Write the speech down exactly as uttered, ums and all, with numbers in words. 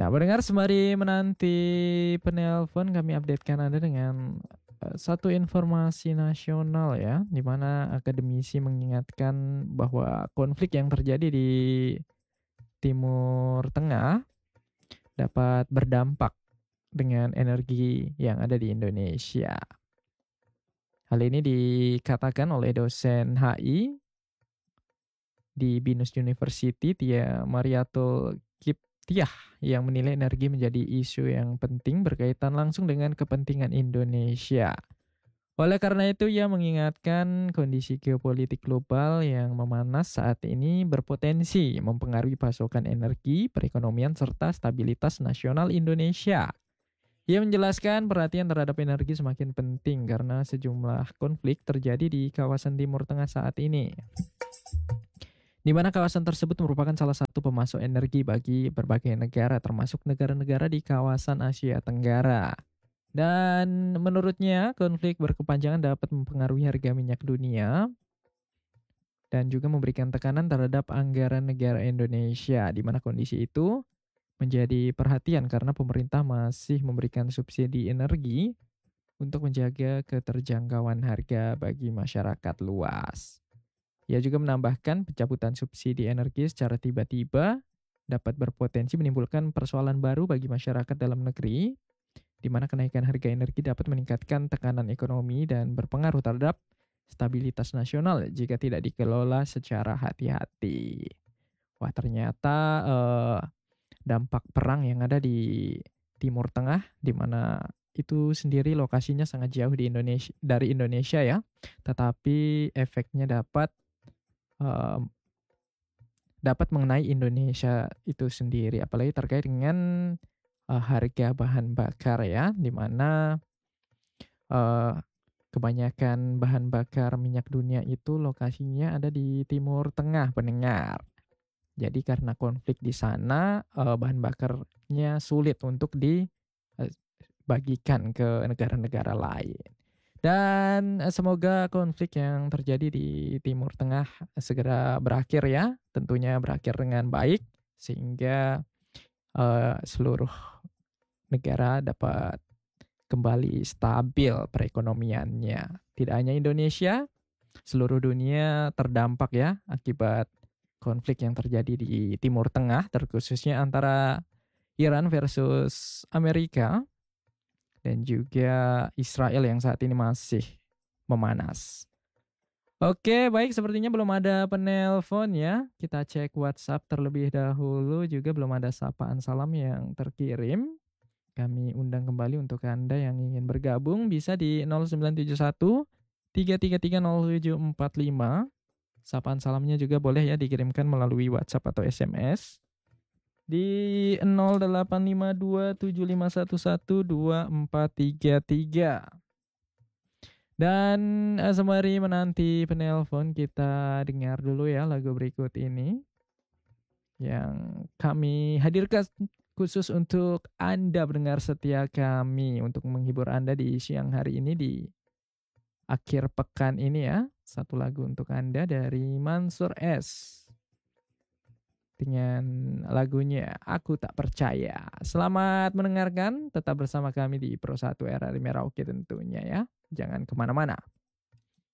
Nah, pendengar sembari menanti penelpon, kami updatekan Anda dengan uh, satu informasi nasional ya, di mana akademisi mengingatkan bahwa konflik yang terjadi di Timur Tengah dapat berdampak dengan energi yang ada di Indonesia. Hal ini dikatakan oleh dosen H I di Binus University, Tia Mariatul Kiptiah, yang menilai energi menjadi isu yang penting berkaitan langsung dengan kepentingan Indonesia. Oleh karena itu, ia mengingatkan kondisi geopolitik global yang memanas saat ini berpotensi mempengaruhi pasokan energi, perekonomian, serta stabilitas nasional Indonesia. Ia menjelaskan perhatian terhadap energi semakin penting karena sejumlah konflik terjadi di kawasan Timur Tengah saat ini, di mana kawasan tersebut merupakan salah satu pemasok energi bagi berbagai negara, termasuk negara-negara di kawasan Asia Tenggara. Dan menurutnya, konflik berkepanjangan dapat mempengaruhi harga minyak dunia dan juga memberikan tekanan terhadap anggaran negara Indonesia, di mana kondisi itu menjadi perhatian karena pemerintah masih memberikan subsidi energi untuk menjaga keterjangkauan harga bagi masyarakat luas. Ia juga menambahkan pencabutan subsidi energi secara tiba-tiba dapat berpotensi menimbulkan persoalan baru bagi masyarakat dalam negeri, di mana kenaikan harga energi dapat meningkatkan tekanan ekonomi dan berpengaruh terhadap stabilitas nasional jika tidak dikelola secara hati-hati. Wah, ternyata eh, dampak perang yang ada di Timur Tengah, di mana itu sendiri lokasinya sangat jauh di Indonesia dari Indonesia ya, tetapi efeknya dapat um, dapat mengenai Indonesia itu sendiri, apalagi terkait dengan uh, harga bahan bakar ya, di mana uh, kebanyakan bahan bakar minyak dunia itu lokasinya ada di Timur Tengah, pendengar. Jadi karena konflik di sana, uh, bahan bakarnya sulit untuk dibagikan ke negara-negara lain. Dan semoga konflik yang terjadi di Timur Tengah segera berakhir ya, tentunya berakhir dengan baik sehingga uh, seluruh negara dapat kembali stabil perekonomiannya. Tidak hanya Indonesia, seluruh dunia terdampak ya akibat konflik yang terjadi di Timur Tengah, terkhususnya antara Iran versus Amerika dan juga Israel yang saat ini masih memanas. Oke, baik, sepertinya belum ada penelpon ya. Kita cek WhatsApp terlebih dahulu, juga belum ada sapaan salam yang terkirim. Kami undang kembali untuk Anda yang ingin bergabung, bisa di nol sembilan tujuh satu tiga tiga tiga nol tujuh empat lima. Sapaan salamnya juga boleh ya dikirimkan melalui WhatsApp atau S M S di nol delapan lima dua tujuh lima satu satu dua empat tiga tiga. Dan eh, sembari menanti penelpon, kita dengar dulu ya lagu berikut ini yang kami hadirkan khusus untuk Anda pendengar setia kami, untuk menghibur Anda di siang hari ini, di akhir pekan ini ya. Satu lagu untuk Anda dari Mansyur S dengan lagunya Aku Tak Percaya. Selamat mendengarkan, tetap bersama kami di Pro satu R R I Merauke tentunya ya. Jangan kemana-mana.